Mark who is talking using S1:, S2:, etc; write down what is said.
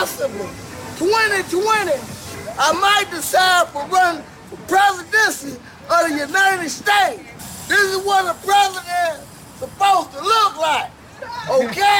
S1: possibly 2020, I might decide for running for presidency of the United States. This is what a president is supposed to look like, okay?